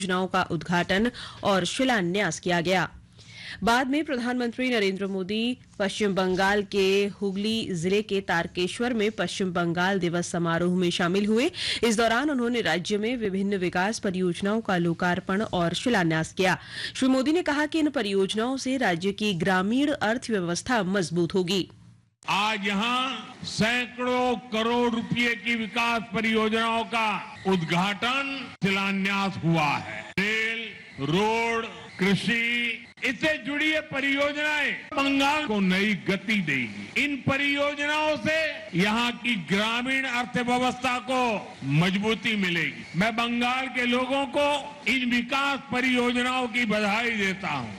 योजनाओं का उद्घाटन और शिलान्यास किया गया। बाद में प्रधानमंत्री नरेंद्र मोदी पश्चिम बंगाल के हुगली जिले के तारकेश्वर में पश्चिम बंगाल दिवस समारोह में शामिल हुए। इस दौरान उन्होंने राज्य में विभिन्न विकास परियोजनाओं का लोकार्पण और शिलान्यास किया। श्री मोदी ने कहा कि इन परियोजनाओं से राज्य की ग्रामीण अर्थव्यवस्था मजबूत होगी। आज यहाँ सैकड़ों करोड़ रुपए की विकास परियोजनाओं का उद्घाटन शिलान्यास हुआ है। रेल, रोड, कृषि, इससे जुड़ी ये परियोजनाएं बंगाल को नई गति देगी। इन परियोजनाओं से यहाँ की ग्रामीण अर्थव्यवस्था को मजबूती मिलेगी। मैं बंगाल के लोगों को इन विकास परियोजनाओं की बधाई देता हूँ।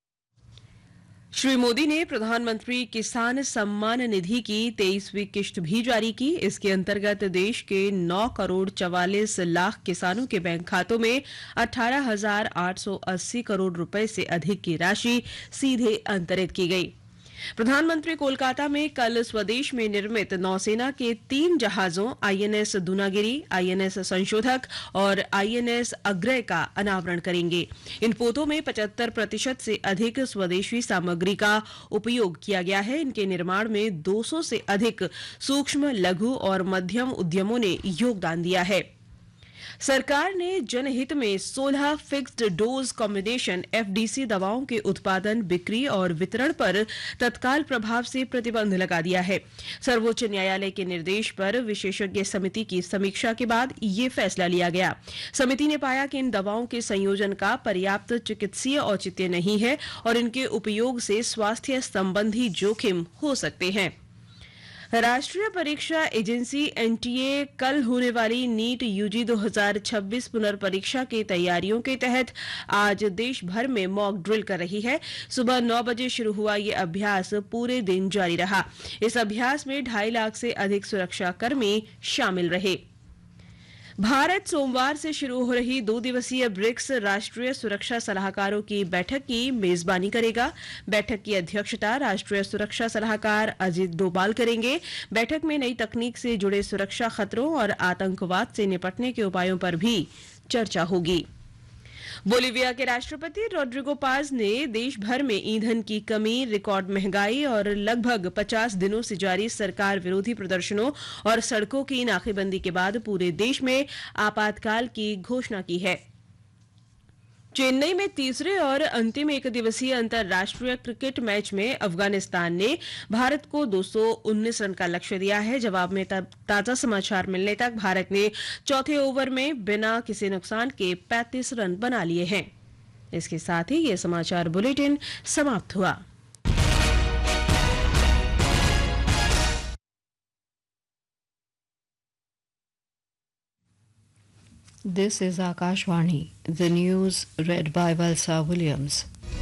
श्री मोदी ने प्रधानमंत्री किसान सम्मान निधि की 23वीं किश्त भी जारी की। इसके अंतर्गत देश के 9 करोड़ 44 लाख किसानों के बैंक खातों में 18,880 करोड़ रुपए से अधिक की राशि सीधे अंतरित की गई। प्रधानमंत्री कोलकाता में कल स्वदेश में निर्मित नौसेना के 3 जहाजों आईएनएस दूनागिरी, आईएनएस संशोधक और आईएनएस अग्रय का अनावरण करेंगे। इन पोतों में 75% से अधिक स्वदेशी सामग्री का उपयोग किया गया है। इनके निर्माण में 200 से अधिक सूक्ष्म, लघु और मध्यम उद्यमों ने योगदान दिया है। सरकार ने जनहित में 16 फिक्स्ड डोज कॉम्बिनेशन एफडीसी दवाओं के उत्पादन, बिक्री और वितरण पर तत्काल प्रभाव से प्रतिबंध लगा दिया है। सर्वोच्च न्यायालय के निर्देश पर विशेषज्ञ समिति की समीक्षा के बाद ये फैसला लिया गया। समिति ने पाया कि इन दवाओं के संयोजन का पर्याप्त चिकित्सीय औचित्य नहीं है और इनके उपयोग से स्वास्थ्य संबंधी जोखिम हो सकते हैं। राष्ट्रीय परीक्षा एजेंसी एनटीए कल होने वाली नीट यूजी 2026 पुनर्परीक्षा की तैयारियों के तहत आज देश भर में मॉक ड्रिल कर रही है। सुबह 9 बजे शुरू हुआ ये अभ्यास पूरे दिन जारी रहा। इस अभ्यास में 2.5 लाख से अधिक सुरक्षाकर्मी शामिल रहे। भारत सोमवार से शुरू हो रही 2 दिवसीय ब्रिक्स राष्ट्रीय सुरक्षा सलाहकारों की बैठक की मेजबानी करेगा। बैठक की अध्यक्षता राष्ट्रीय सुरक्षा सलाहकार अजित डोभाल करेंगे। बैठक में नई तकनीक से जुड़े सुरक्षा खतरों और आतंकवाद से निपटने के उपायों पर भी चर्चा होगी। बोलीविया के राष्ट्रपति रोड्रिगो पाज ने देश भर में ईंधन की कमी, रिकॉर्ड महंगाई और लगभग 50 दिनों से जारी सरकार विरोधी प्रदर्शनों और सड़कों की नाकेबंदी के बाद पूरे देश में आपातकाल की घोषणा की है। चेन्नई में तीसरे और अंतिम एक दिवसीय अंतर्राष्ट्रीय क्रिकेट मैच में अफगानिस्तान ने भारत को 219 रन का लक्ष्य दिया है। जवाब में ताजा समाचार मिलने तक भारत ने चौथे ओवर में बिना किसी नुकसान के 35 रन बना लिए हैं। इसके साथ ही ये समाचार बुलेटिन समाप्त हुआ। This is Akashvani, the news read by Valsa Williams.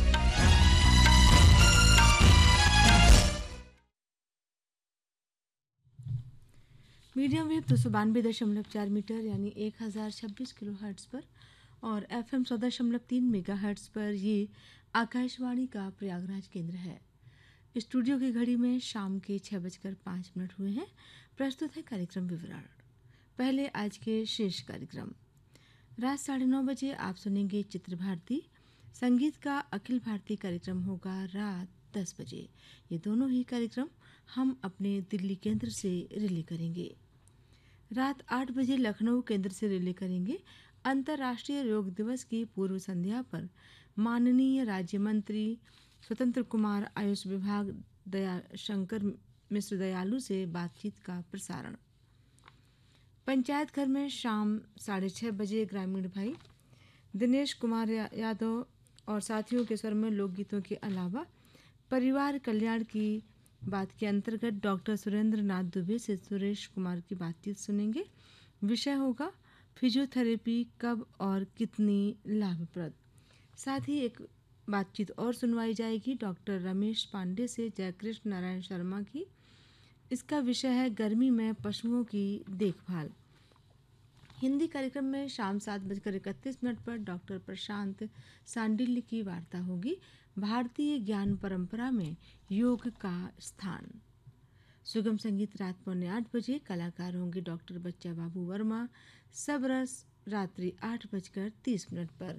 Medium wave 292.4 metre यानी 1026 किलो हर्ट्ज पर और FM 100.3 मेगा हर्ट्ज पर ये आकाशवाणी का प्रयागराज केंद्र है। स्टूडियो की घड़ी में शाम के 6:05 हुए हैं। प्रस्तुत है कार्यक्रम विवरण। पहले आज के शीर्ष कार्यक्रम। रात 9:30 बजे आप सुनेंगे चित्र भारती। संगीत का अखिल भारतीय कार्यक्रम होगा रात 10 बजे। ये दोनों ही कार्यक्रम हम अपने दिल्ली केंद्र से रिले करेंगे। रात 8 बजे लखनऊ केंद्र से रिले करेंगे। अंतर्राष्ट्रीय योग दिवस की पूर्व संध्या पर माननीय राज्य मंत्री स्वतंत्र कुमार, आयुष विभाग शंकर मिश्र दयालु से बातचीत का प्रसारण। पंचायत घर में शाम 6:30 बजे ग्रामीण भाई दिनेश कुमार यादव और साथियों के स्वर में लोकगीतों के अलावा परिवार कल्याण की बात के अंतर्गत डॉक्टर सुरेंद्र नाथ दुबे से सुरेश कुमार की बातचीत सुनेंगे। विषय होगा फिजियोथेरेपी कब और कितनी लाभप्रद। साथ ही एक बातचीत और सुनवाई जाएगी डॉक्टर रमेश पांडे से जयकृष्ण नारायण शर्मा की। इसका विषय है गर्मी में पशुओं की देखभाल। हिंदी कार्यक्रम में शाम 7:31 पर डॉक्टर प्रशांत सांडिल्य की वार्ता होगी। भारतीय ज्ञान परंपरा में योग का स्थान। सुगम संगीत रात 7:45 बजे। कलाकार होंगे डॉक्टर बच्चा बाबू वर्मा। सब रस रात्रि 8:30 पर।